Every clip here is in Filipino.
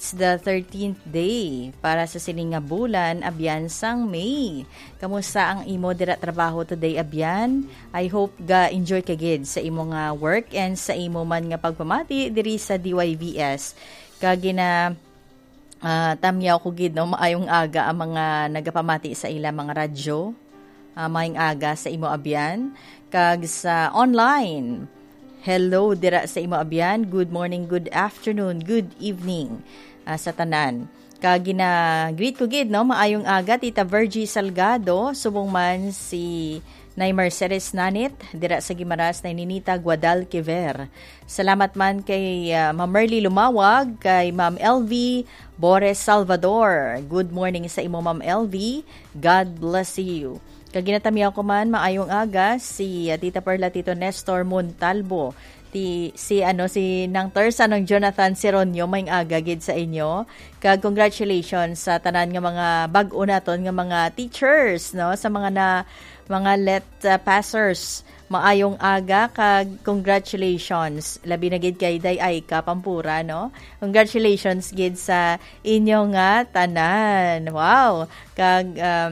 It's the 13th day para sa sining nga bulan, abyan sang May. Kamusta ang imo dira trabaho today, abyan? I hope ga enjoy ka gid sa imo nga work and sa imo man nga pagpamati diri sa DYVS. Kagina tamyaw ko gid no, maayong aga ang mga nagapamati sa ila mga radyo. Maayong aga sa imo abyan. Kag sa online, hello dira sa imo abyan. Good morning, good afternoon, good evening sa tanan. Kagina greet ko gid no, maayong aga Tita Virgie Salgado, subong man si Nay Mercedes Nanit dira sa Gimaras na Ninita Guadalquivir. Salamat man kay Ma'am Merly Lumawag, kay Ma'am LV Bores Salvador. Good morning sa imo Ma'am LV. God bless you. Kaginatamiyaw ko man maayong aga si Tita Perla Tito Nestor Montalvo. Si Nang Tersa ng Jonathan Seronio may aga gid sa inyo. Kag congratulations sa tanan nga mga bag-o naton nga mga teachers no, sa mga let passers. Maayong aga kag congratulations. Labi na gid kay Day ka Pampura no. Congratulations gid sa inyo nga tanan. Wow. Kag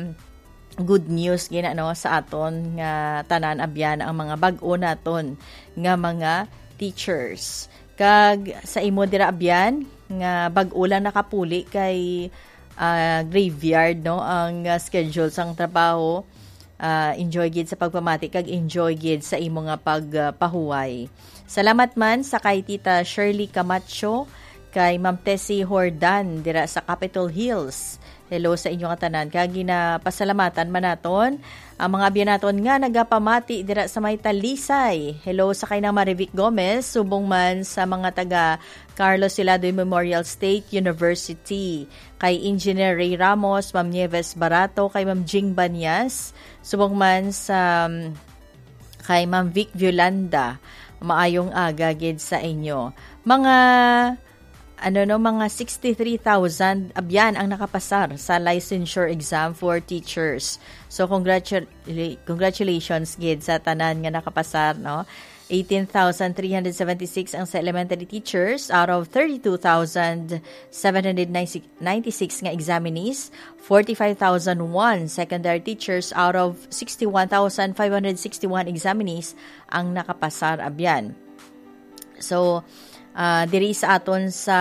good news gina no sa aton nga tanan abyan ang mga bag-o naton nga mga teachers. Kag sa imo dira abyan nga bag-o lang nakapuli kay graveyard no ang schedule sang trabaho. Enjoy gid sa pagpamati kag enjoy gid sa imo nga pagpahuway. Salamat man sa kay Tita Shirley Camacho, kay Ma'am Tessie Hordan dira sa Capitol Hills. Hello sa inyo katanan. Kagi na pasalamatan man naton ang mga abyan naton nga nagapamati dira sa may Talisay. Hello sa kay nang Marivic Gomez, subong man sa mga taga Carlos Silado Memorial State University. Kay Engineer Ray Ramos, Ma'am Nieves Barato, kay Ma'am Jing Banyas, subong man sa kay Ma'am Vic Violanda. Maayong aga gid sa inyo. Mga 63,000 abyan ang nakapasar sa licensure exam for teachers. So congratulations gid sa tanan nga nakapasar no. 18,376 ang sa elementary teachers out of 32,796 nga examinees. 45,001 secondary teachers out of 61,561 examinees ang nakapasar abyan. So diri sa aton sa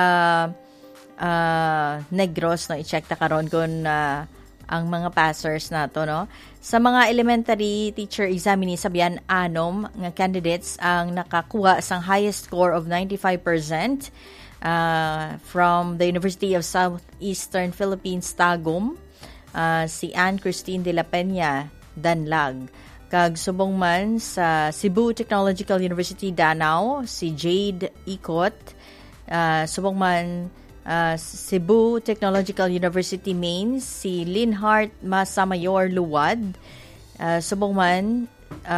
Negros no, i-check ta karon kun ang mga passers nato no. Sa mga elementary teacher examinees sabihan anom nga candidates ang nakakuha sang highest score of 95% from the University of Southeastern Philippines Tagum, si Anne Christine de la Peña Danlag. Kag subong man sa Cebu Technological University Danao, si Jade Ikot. Subong man Cebu Technological University Mains, si Linhart Masamayor Luwad. Subong man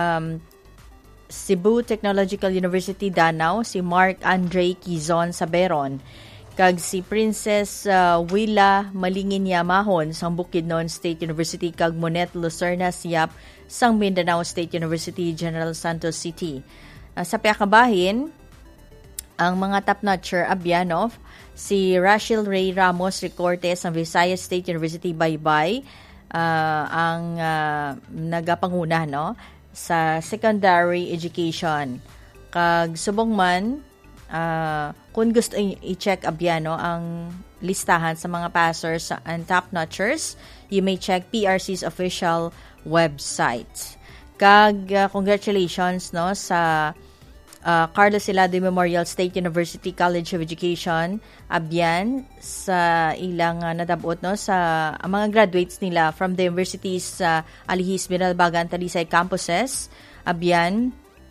Cebu Technological University Danao, si Mark Andre Quizon Saberon. Kag si Princess Willa Malingin Yamahon sang Bukidnon State University, kag Monet Lucerna Siap sang Mindanao State University, General Santos City. Sa piyakabahin, ang mga top-notcher abyanov, si Rachel Ray Ramos Recortes sang Visayas State University Baybay, ang nagapanguna no sa secondary education. Kag subong man kung gusto i-check abyan no ang listahan sa mga passers and top-notchers, you may check PRC's official website. Kag congratulations no sa Carlos Silado Memorial State University College of Education abyan sa ilang nadabot no sa mga graduates nila from the universities sa Alihis, Binalbagan, Talisay campuses abyan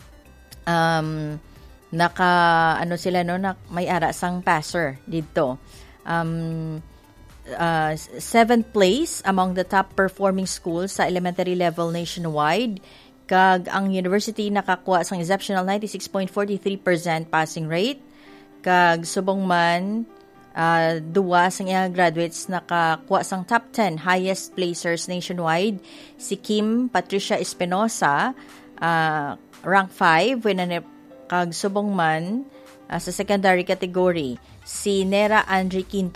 sila no may ara sang passer dito. 7th place among the top performing schools sa elementary level nationwide. Kag ang university nakakuha sang exceptional 96.43% passing rate. Kag subong man duwa sang iya graduates nakakuha sang top 10 highest placers nationwide. Si Kim Patricia Espinosa, rank 5 kag subong man sa secondary category si Nera Andre Quinto